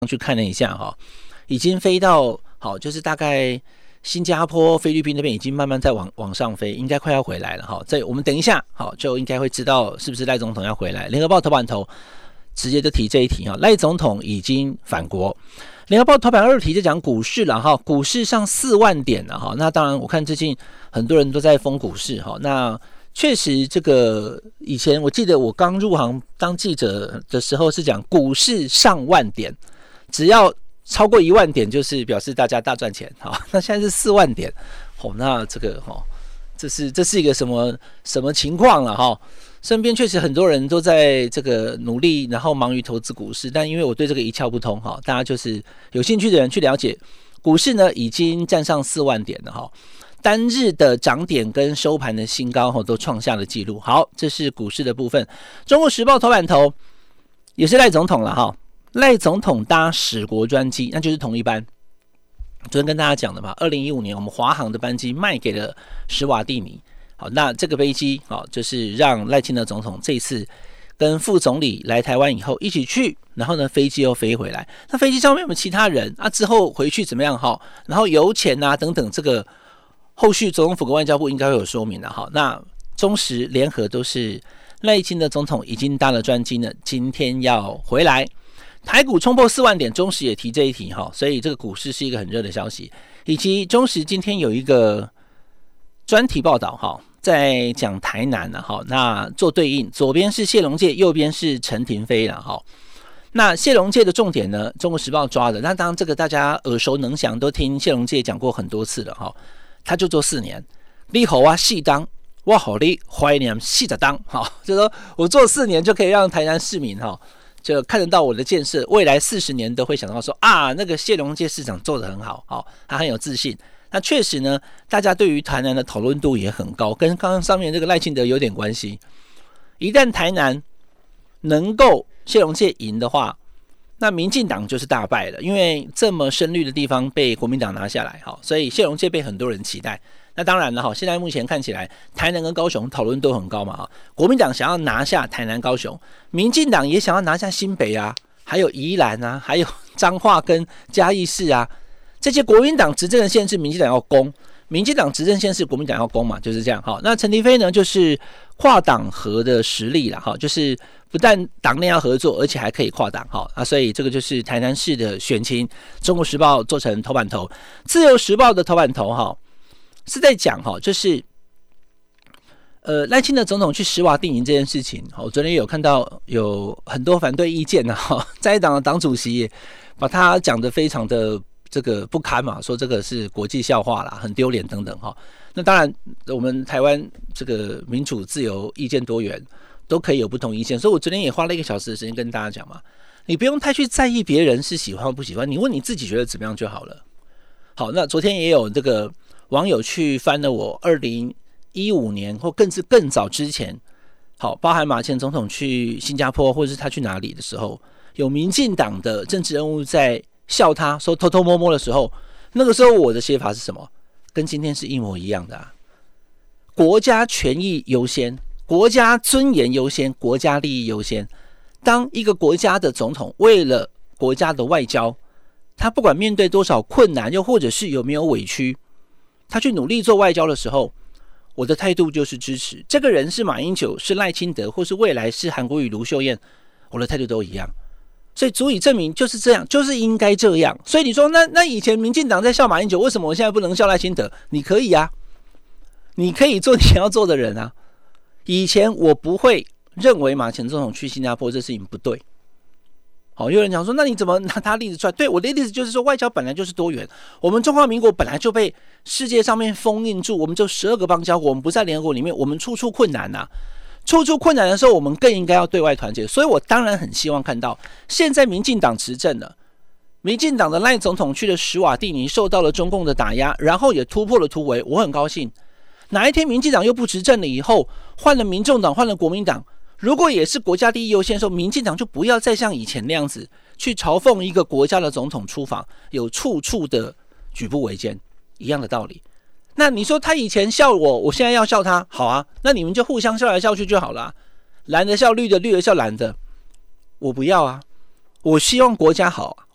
去看了一下哈，已经飞到好，就是大概新加坡、菲律宾那边已经慢慢在往上飞，应该快要回来了哈。这我们等一下好就应该会知道是不是赖总统要回来。联合报头版头直接就提这一题哈，赖总统已经返国。联合报头版2题就讲股市了哈，股市上4万点了哈。那当然我看最近很多人都在疯股市哈，那确实这个以前我记得我刚入行当记者的时候是讲股市上万点。只要超过1万点，就是表示大家大赚钱。好，那现在是4万点，那这个这是一个什么情况了哈？身边确实很多人都在这个努力，然后忙于投资股市，但因为我对这个一窍不通哈，大家就是有兴趣的人去了解，股市呢已经站上4万点了哈，单日的涨点跟收盘的新高都创下了纪录。好，这是股市的部分。中国时报头版头也是赖总统了哈。赖总统搭史国专机，那就是同一班。昨天跟大家讲的嘛，2015年我们华航的班机卖给了史瓦蒂尼。好，那这个飞机就是让赖清德总统这次跟副总理来台湾以后一起去，然后呢飞机又飞回来。那飞机上面有没有其他人啊？之后回去怎么样然后油钱啊等等，这个后续总统府跟外交部应该会有说明的哈。那中时联合都是赖清德总统已经搭了专机呢，今天要回来。台股冲破4万点，中时也提这一题哈，所以这个股市是一个很热的消息。以及中时今天有一个专题报道哈，在讲台南哈，那做对应，左边是谢龙介，右边是陈亭妃了哈。那谢龙介的重点呢，中国时报抓的，那当然这个大家耳熟能详，都听谢龙介讲过很多次了哈。他就做4年，你好啊细当，我好你怀念细着当哈，就是说我做4年就可以让台南市民哈。就看得到我的建设，未来40年都会想到说啊，那个谢龙介市长做得很好，他很有自信。那确实呢，大家对于台南的讨论度也很高，跟刚刚上面这个赖清德有点关系。一旦台南能够谢龙介赢的话，那民进党就是大败了，因为这么深绿的地方被国民党拿下来，所以谢龙介被很多人期待。那当然了，现在目前看起来台南跟高雄讨论度很高嘛，国民党想要拿下台南高雄，民进党也想要拿下新北啊，还有宜兰啊，还有彰化跟嘉义市啊，这些国民党执政的县市民进党要攻，民进党执政县市国民党要攻嘛，就是这样。那陈亭妃呢就是跨党合的实力啦，就是不但党内要合作，而且还可以跨党所以这个就是台南市的选情，中国时报做成头版头，自由时报的头版头是在讲就是赖清德总统去史瓦蒂尼这件事情，我昨天有看到有很多反对意见在野党的党主席也把他讲得非常的这个不堪嘛，说这个是国际笑话啦，很丢脸等等那当然我们台湾这个民主自由意见多元都可以有不同意见，所以我昨天也花了1个小时的时间跟大家讲嘛，你不用太去在意别人是喜欢或不喜欢，你问你自己觉得怎么样就好了。好，那昨天也有这个网友去翻了我2015年或更早之前，好，包含马前总统去新加坡或者是他去哪里的时候，有民进党的政治人物在笑他说偷偷摸摸的时候，那个时候我的写法是什么？跟今天是一模一样的国家权益优先，国家尊严优先，国家利益优先。当一个国家的总统为了国家的外交，他不管面对多少困难，又或者是有没有委屈，他去努力做外交的时候，我的态度就是支持。这个人是马英九，是赖清德，或是未来是韩国瑜、卢秀燕，我的态度都一样。所以足以证明就是这样，就是应该这样。所以你说那以前民进党在笑马英九，为什么我现在不能笑赖清德？你可以啊，你可以做你要做的人啊。以前我不会认为马前总统去新加坡这事情不对。好，有人讲说，那你怎么拿他例子出来？对，我的例子就是说，外交本来就是多元。我们中华民国本来就被世界上面封印住，我们就12个邦交国，我们不在联合国里面，我们处处困难啊。处处困难的时候，我们更应该要对外团结。所以我当然很希望看到，现在民进党执政了，民进党的赖总统去了史瓦蒂尼，受到了中共的打压，然后也突破了突围，我很高兴。哪一天民进党又不执政了以后，换了民众党，换了国民党，如果也是国家利益优先的时候，民进党就不要再像以前那样子去嘲讽一个国家的总统出访，有处处的举步维艰，一样的道理。那你说他以前笑我，我现在要笑他，好啊，那你们就互相笑来笑去就好了蓝的笑绿的，绿的笑蓝的，我不要啊，我希望国家好啊。